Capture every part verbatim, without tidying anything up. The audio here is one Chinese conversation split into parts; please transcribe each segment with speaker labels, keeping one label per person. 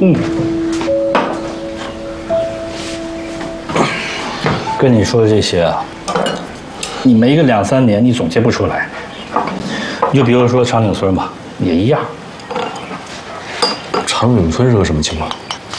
Speaker 1: 嗯。跟你说的这些啊，你没个两三年，你总结不出来。你就比如说长岭村吧，也一样。
Speaker 2: 长岭村是个什么情况？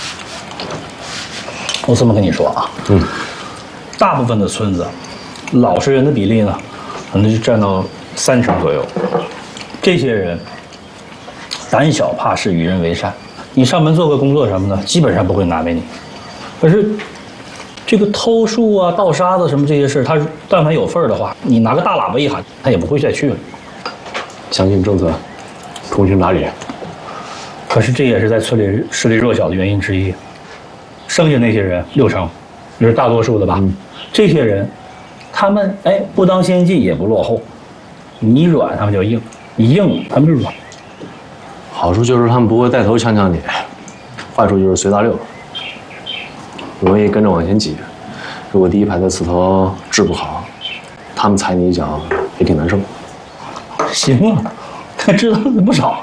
Speaker 1: 我这么跟你说啊，嗯，大部分的村子，老实人的比例呢，可能就占到三成左右。这些人胆小怕事，与人为善。你上门做个工作什么的，基本上不会难为你。可是这个偷树啊、盗沙子什么这些事，他但凡有份儿的话，你拿个大喇叭一喊，他也不会再去了。
Speaker 2: 相信政策，通情达理。
Speaker 1: 可是这也是在村里势力弱小的原因之一。剩下那些人六成，也是大多数的吧？嗯、这些人，他们哎不当先进也不落后，你软他们就硬，你硬他们就软。
Speaker 2: 好处就是他们不会带头呛呛你，坏处就是随大溜，容易跟着往前挤。如果第一排的刺头治不好，他们踩你一脚也挺难受。
Speaker 1: 行啊，他知道的不少。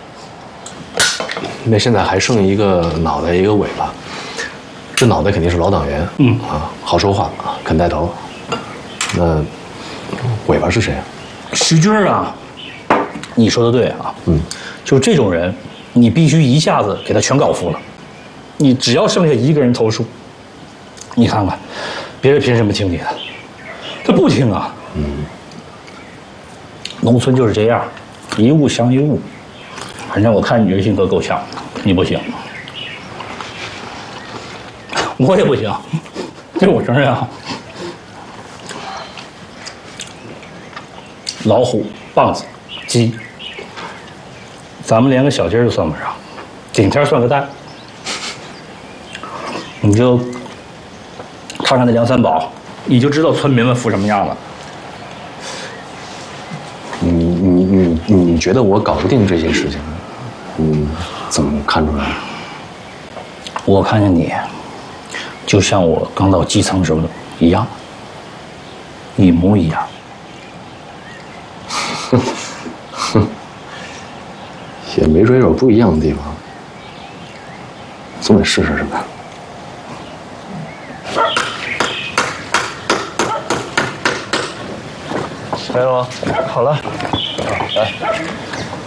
Speaker 2: 那现在还剩一个脑袋一个尾巴，这脑袋肯定是老党员，嗯啊，好说话啊，肯带头。那尾巴是谁啊？
Speaker 1: 石军啊，你说的对啊，嗯，就这种人，你必须一下子给他全搞服了。你只要剩下一个人投诉，你看看，别人凭什么听你的？他不听啊。嗯，农村就是这样，一物降一物。反正我看你这性格够呛，你不行，我也不行，这我承认啊。老虎、棒子、鸡，咱们连个小鸡儿都算不上，顶天算个蛋。你就看看那梁三宝，你就知道村民们服什么样了。
Speaker 2: 你你你你觉得我搞不定这些事情？你怎么看出来的？
Speaker 1: 我看见你，就像我刚到基层时候的一样，一模一样。
Speaker 2: 哼哼，也没准有不一样的地方，总得试试是吧？
Speaker 3: 来了吗？好了，来。